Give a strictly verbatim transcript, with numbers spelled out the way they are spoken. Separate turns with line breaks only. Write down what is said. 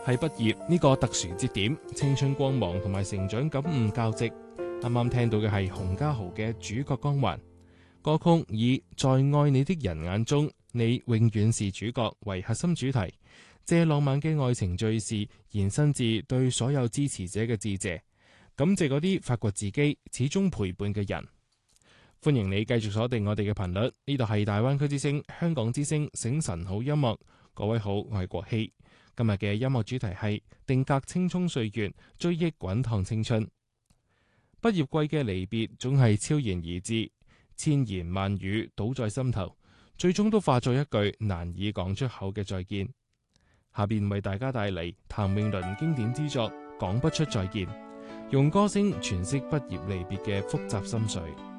係畢業呢個特殊節點，青春光芒同埋成長感悟交織。啱啱聽到嘅係洪嘉豪嘅《主角光環》歌曲，以在愛你的人眼中，你永遠是主角為核心主題，借浪漫嘅愛情敘事延伸至對所有支持者嘅致謝，感謝嗰啲發掘自己始終陪伴嘅人。歡迎你繼續鎖定我哋嘅頻率，呢度係大灣區之聲、香港之聲醒晨好音樂。各位好，我係國希。今日嘅音樂主題係定格青蔥歲月，追憶滾燙青春。畢業季嘅離別總係悄然而至，千言萬語倒在心頭，最終都化作一句難以講出口嘅再見。下邊為大家帶嚟譚詠麟經典之作《講不出再見》，用歌聲詮釋畢業離別嘅複雜心緒。